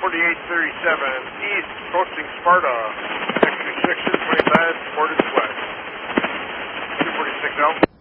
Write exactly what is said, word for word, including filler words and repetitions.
forty-eight thirty-seven east, approaching Sparta. Next restriction, twenty-five, quarters west. two forty-six out.